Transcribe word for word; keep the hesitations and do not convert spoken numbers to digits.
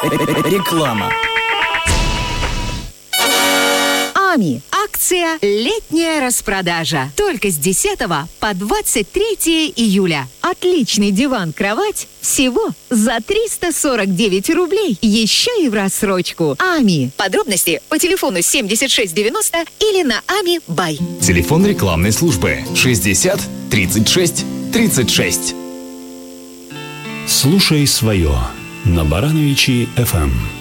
Реклама. АМИ. Акция «Летняя распродажа». Только с десятого по двадцать третье июля. Отличный диван-кровать всего за триста сорок девять рублей. Еще и в рассрочку. АМИ. Подробности по телефону семьдесят шесть девяносто или на ами бай. Телефон рекламной службы шестьдесят тридцать шесть тридцать шесть. Слушай свое на Барановичи эф эм.